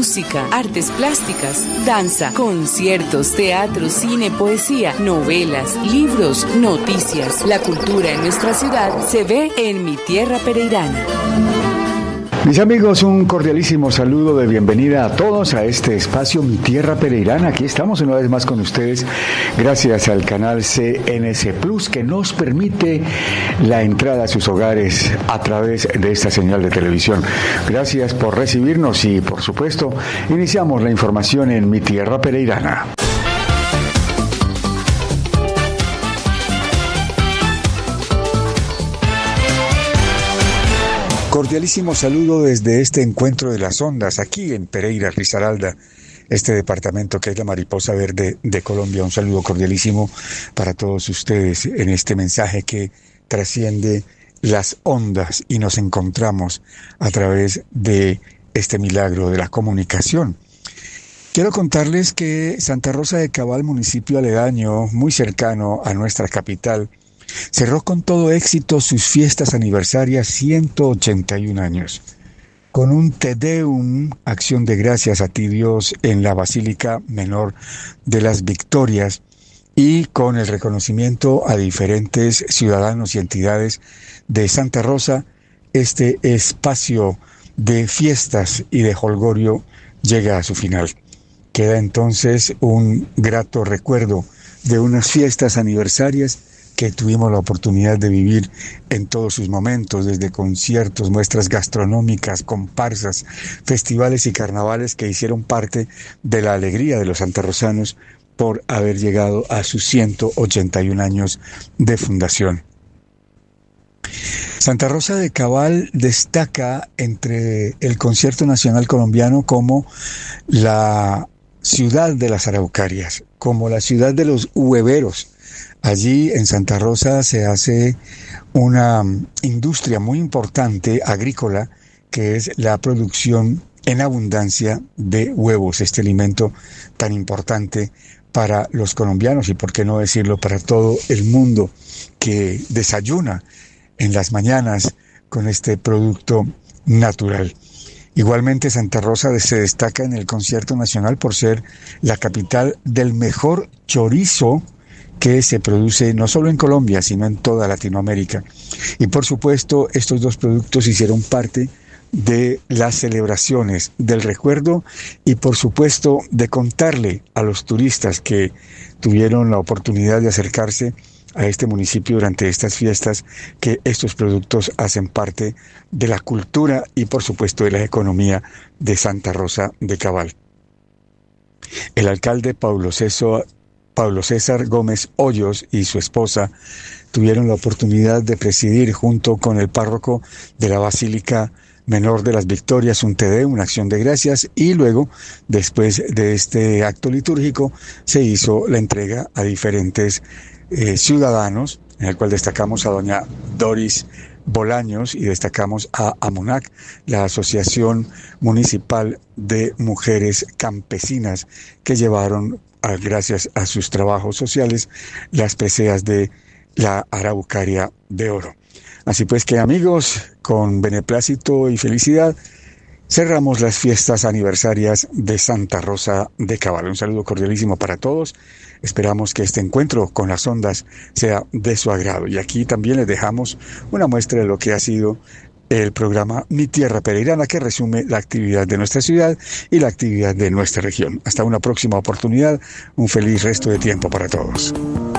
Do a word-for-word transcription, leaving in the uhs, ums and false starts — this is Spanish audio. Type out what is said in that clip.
música, artes plásticas, danza, conciertos, teatro, cine, poesía, novelas, libros, noticias. La cultura en nuestra ciudad se ve en Mi Tierra Pereirana. Mis amigos, un cordialísimo saludo de bienvenida a todos a este espacio Mi Tierra Pereirana. Aquí estamos una vez más con ustedes gracias al canal C N C Plus, que nos permite la entrada a sus hogares a través de esta señal de televisión. Gracias por recibirnos y, por supuesto, iniciamos la información en Mi Tierra Pereirana. Cordialísimo saludo desde este encuentro de las ondas, aquí en Pereira, Risaralda, este departamento que es la mariposa verde de Colombia. Un saludo cordialísimo para todos ustedes en este mensaje que trasciende las ondas y nos encontramos a través de este milagro de la comunicación. Quiero contarles que Santa Rosa de Cabal, municipio aledaño, muy cercano a nuestra capital, cerró con todo éxito sus fiestas aniversarias, ciento ochenta y un años, con un Te Deum, acción de gracias a ti Dios, en la Basílica Menor de las Victorias, y con el reconocimiento a diferentes ciudadanos y entidades de Santa Rosa. Este espacio de fiestas y de jolgorio llega a su final. Queda entonces un grato recuerdo de unas fiestas aniversarias que tuvimos la oportunidad de vivir en todos sus momentos, desde conciertos, muestras gastronómicas, comparsas, festivales y carnavales que hicieron parte de la alegría de los santarrosanos por haber llegado a sus ciento ochenta y un años de fundación. Santa Rosa de Cabal destaca entre el concierto nacional colombiano como la ciudad de las araucarias, como la ciudad de los hueveros. Allí en Santa Rosa se hace una industria muy importante agrícola, que es la producción en abundancia de huevos, este alimento tan importante para los colombianos y, por qué no decirlo, para todo el mundo que desayuna en las mañanas con este producto natural. Igualmente, Santa Rosa se destaca en el concierto nacional por ser la capital del mejor chorizo que se produce no solo en Colombia, sino en toda Latinoamérica. Y por supuesto, estos dos productos hicieron parte de las celebraciones, del recuerdo y por supuesto de contarle a los turistas que tuvieron la oportunidad de acercarse a este municipio durante estas fiestas que estos productos hacen parte de la cultura y por supuesto de la economía de Santa Rosa de Cabal. El alcalde Paulo César Pablo César Gómez Hoyos y su esposa tuvieron la oportunidad de presidir junto con el párroco de la Basílica Menor de las Victorias un Te Deum, una acción de gracias, y luego, después de este acto litúrgico, se hizo la entrega a diferentes eh, ciudadanos, en el cual destacamos a doña Doris Bolaños y destacamos a AMUNAC, la Asociación Municipal de Mujeres Campesinas, que llevaron, gracias a sus trabajos sociales, las preseas de la Araucaria de Oro. Así pues que, amigos, con beneplácito y felicidad, cerramos las fiestas aniversarias de Santa Rosa de Cabal. Un saludo cordialísimo para todos. Esperamos que este encuentro con las ondas sea de su agrado. Y aquí también les dejamos una muestra de lo que ha sido el programa Mi Tierra Pereirana, que resume la actividad de nuestra ciudad y la actividad de nuestra región. Hasta una próxima oportunidad, un feliz resto de tiempo para todos.